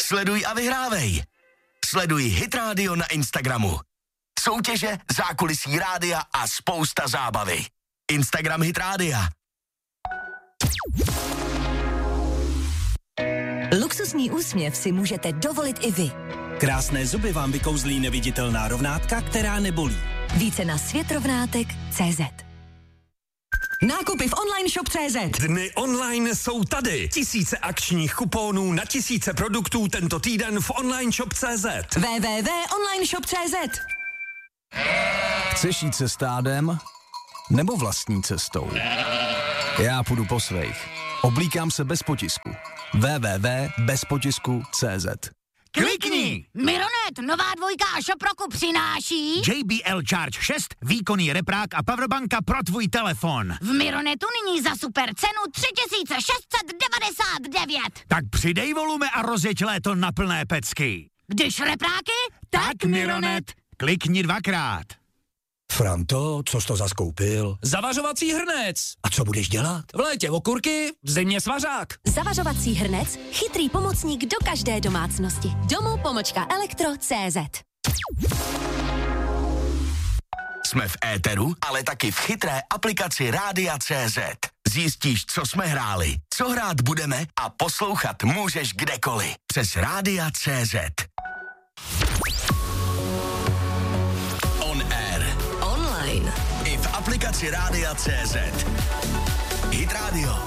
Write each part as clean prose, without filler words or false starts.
Sleduj a vyhrávej. Sleduj Hit Radio na Instagramu. Soutěže, zákulisí rádia a spousta zábavy. Instagram Hit Rádia. Luxusní úsměv si můžete dovolit i vy. Krásné zuby vám vykouzlí neviditelná rovnátka, která nebolí. Více na světrovnátek.cz. Nákupy v online shop.cz. Dny online jsou tady. Tisíce akčních kuponů na tisíce produktů tento týden v online shop.cz. www.onlineshop.cz. Chceš jít se stádem nebo vlastní cestou? Já půjdu po svých. Oblíkám se bez potisku. www.bezpotisku.cz. Klikni! Mironet, nová dvojka a Shop roku přináší JBL Charge 6, výkonný reprák a powerbanka pro tvůj telefon. v Mironetu nyní za super cenu 3699. Tak přidej volume a rozjeď léto na plné pecky. Když repráky, Tak Mironet, klikni 2krát. Franto, co jsi to zaskoupil? Zavařovací hrnec. A co budeš dělat? V létě okurky, v zimě svařák. Zavařovací hrnec, chytrý pomocník do každé domácnosti. Domu-elektro.cz. Jsme v éteru, ale taky v chytré aplikaci Rádia.cz. Zjistíš, co jsme hráli, co hrát budeme a poslouchat můžeš kdekoliv. Přes Rádia.cz. On air. Online. I v aplikaci Rádia.cz. Hit Radio.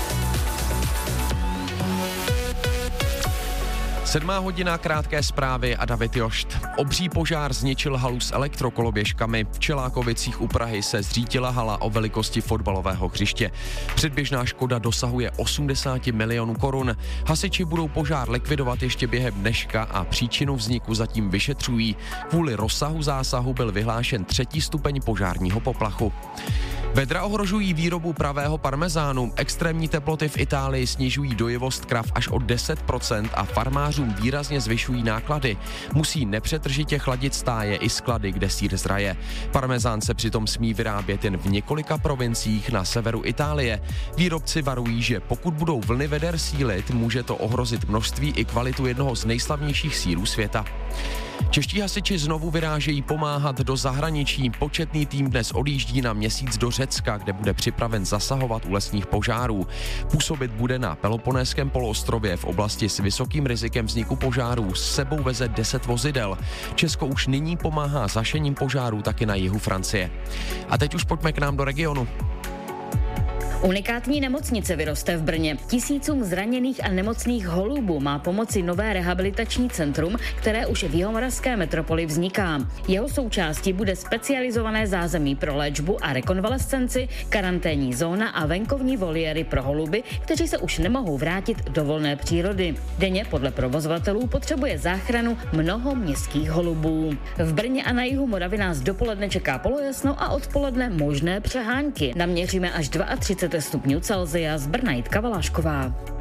7:00, krátké zprávy a David Jošt. Obří požár zničil halu s elektrokoloběžkami. V Čelákovicích u Prahy se zřítila hala o velikosti fotbalového hřiště. Předběžná škoda dosahuje 80 milionů korun. Hasiči budou požár likvidovat ještě během dneška a příčinu vzniku zatím vyšetřují. Kvůli rozsahu zásahu byl vyhlášen 3. stupeň požárního poplachu. Vedra ohrožují výrobu pravého parmezánu. Extrémní teploty v Itálii snižují dojivost krav až o 10% a farmářům výrazně zvyšují náklady. Musí nepřetržitě chladit stáje i sklady, kde sýr zraje. Parmezán se přitom smí vyrábět jen v několika provinciích na severu Itálie. Výrobci varují, že pokud budou vlny veder sílit, může to ohrozit množství i kvalitu jednoho z nejslavnějších sýrů světa. Čeští hasiči znovu vyrážejí pomáhat do zahraničí. Početný tým dnes odjíždí na měsíc do Řecka, kde bude připraven zasahovat u lesních požárů. Působit bude na Peloponeském poloostrově v oblasti s vysokým rizikem vzniku požárů. S sebou veze 10 vozidel. Česko už nyní pomáhá s hašením požárů taky na jihu Francie. A teď už pojďme k nám do regionu. Unikátní nemocnice vyroste v Brně. Tisícům zraněných a nemocných holubů má pomoci nové rehabilitační centrum, které už v jihomoravské metropoli vzniká. Jeho součástí bude specializované zázemí pro léčbu a rekonvalescenci, karanténní zóna a venkovní voliéry pro holuby, kteří se už nemohou vrátit do volné přírody. Denně podle provozovatelů potřebuje záchranu mnoho městských holubů. V Brně a na jihu Moravy nás dopoledne čeká polojasno a odpoledne možné přehánky. Naměříme až 32 stupňů Celsia. Z Brna Jitka Valášková.